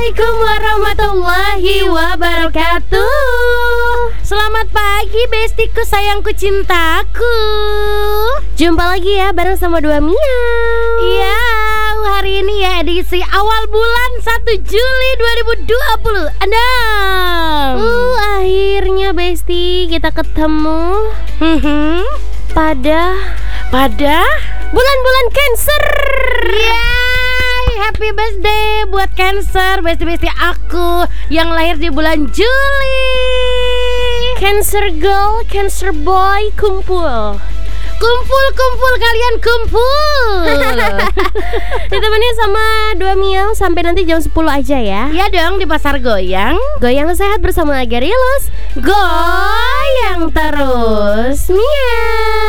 Assalamualaikum warahmatullahi wabarakatuh. Selamat pagi bestiku, sayangku, cintaku. Jumpa lagi ya bareng sama Dua Miau. Iya, hari ini ya edisi awal bulan 1 Juli 2026. Akhirnya Besti kita ketemu pada bulan-bulan Cancer. Yay, happy birthday buat Cancer, besti-besti aku yang lahir di bulan Juli. Cancer girl, Cancer boy, kumpul. Kumpul kalian kumpul. Ditemenin sama Dua Miau sampai nanti jam 10 aja ya. Ya dong, di Pasar Goyang. Goyang sehat bersama Agarilus. Goyang terus. Miau.